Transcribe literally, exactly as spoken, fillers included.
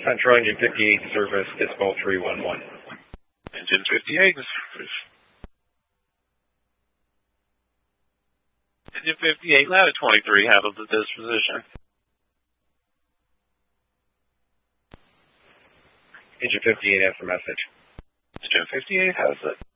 Central Engine fifty-eight service, Dispo three one one. Engine fifty-eight. Engine fifty-eight, ladder twenty-three, handles the disposition. Engine fifty-eight has a message. Engine fifty-eight has it.